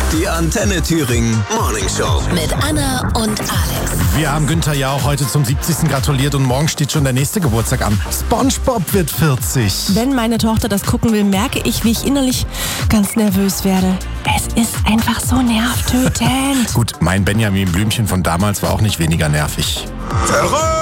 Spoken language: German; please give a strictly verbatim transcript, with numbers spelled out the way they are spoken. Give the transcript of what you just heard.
Die Antenne Thüringen Morning Show. Mit Anna und Alex. Wir haben Günther Jauch heute zum siebzigsten gratuliert und morgen steht schon der nächste Geburtstag an. SpongeBob wird vierzig. Wenn meine Tochter das gucken will, merke ich, wie ich innerlich ganz nervös werde. Es ist einfach so nervtötend. Gut, mein Benjamin Blümchen von damals war auch nicht weniger nervig. Verrückt!